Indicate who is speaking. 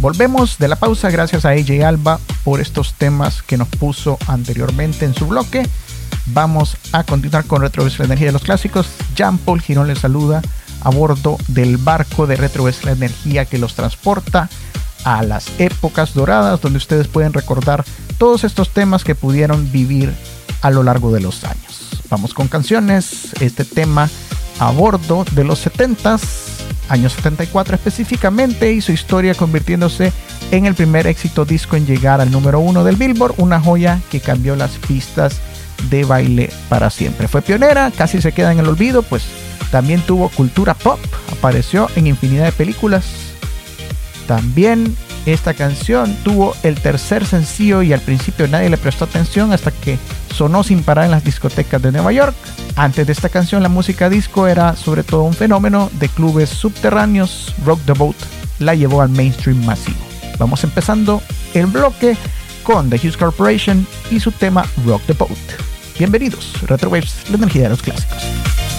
Speaker 1: Volvemos de la pausa gracias a AJ Alba por estos temas que nos puso anteriormente en su bloque. Vamos a continuar con Retrobus, la energía de los clásicos. Jean-Paul Girón les saluda a bordo del barco de Retrobus, la energía que los transporta a las épocas doradas, donde ustedes pueden recordar todos estos temas que pudieron vivir a lo largo de los años. Vamos con canciones. Este tema a bordo de los 70s, año 74 específicamente, hizo historia convirtiéndose en el primer éxito disco en llegar al número 1 del Billboard, una joya que cambió las pistas de baile para siempre. Fue pionera, casi se queda en el olvido, pues también tuvo cultura pop, apareció en infinidad de películas. También esta canción tuvo el tercer sencillo y al principio nadie le prestó atención hasta que sonó sin parar en las discotecas de Nueva York. Antes de esta canción, la música disco era sobre todo un fenómeno de clubes subterráneos. Rock the Boat la llevó al mainstream masivo. Vamos empezando el bloque con The Huge Corporation y su tema Rock the Boat. Bienvenidos, Retrowaves, la energía de los clásicos.